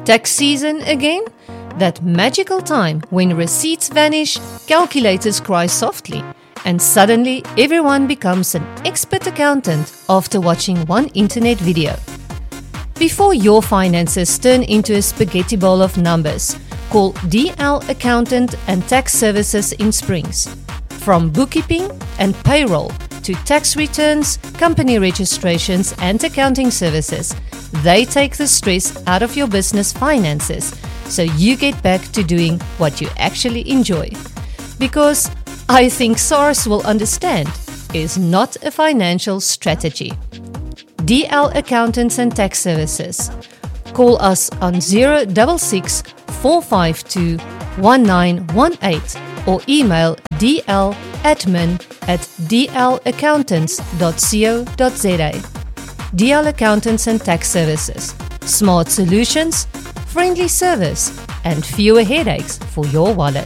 Tax season again? That magical time when receipts vanish, calculators cry softly, and suddenly everyone becomes an expert accountant after watching one internet video. Before your finances turn into a spaghetti bowl of numbers, call DL Accountant and Tax Services in Springs. From bookkeeping and payroll to tax returns, company registrations and accounting services, they take the stress out of your business finances so you get back to doing what you actually enjoy. Because I think SARS will understand is not a financial strategy. DL Accountants and Tax Services. Call us on 066 452 1918 or email dladmin@dlaccountants.co.za. DL Accountants and Tax Services. Smart solutions, friendly service, and fewer headaches for your wallet.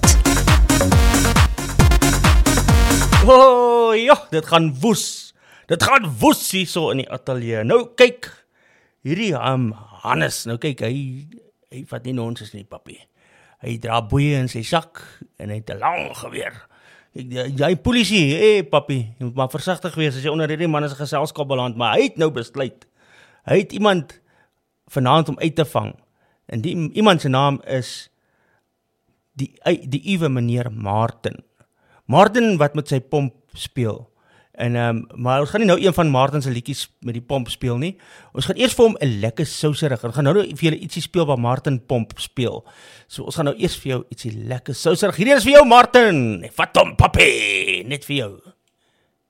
Oh, ja, dit gaan woes. Dit gaan woes hier so in die atelier. Nou kyk, hierdie Hannes, nou kyk, hy vat nie nonsens nie, papi. Hy dra boeie in sy sak en hy het 'n lang geweer. Jy polisie, papi, jy moet maar versigtig wees as jy onder hierdie man se geselskap beland, maar hy het nou besluit. Hy het iemand vanaand om uit te vang. En die iemand se naam is die ewe meneer Martin. Martin wat met sy pomp speel. En maar ons gaan nie nou een van Martin se liedjies met die pomp speel nie. Ons gaan eers vir hom 'n lekker souserig. Ons gaan nou vir julle ietsie speel waar Martin pomp speel. So ons gaan nou eers vir jou ietsie lekker souserig. Hierdie is vir jou Martin. Vat hom, papi, net vir jou.